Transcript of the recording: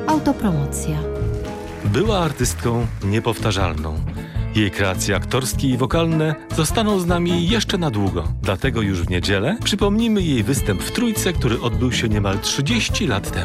Autopromocja. Była artystką niepowtarzalną. Jej kreacje aktorskie i wokalne zostaną z nami jeszcze na długo. Dlatego już w niedzielę przypomnimy jej występ w Trójce, który odbył się niemal 30 lat temu.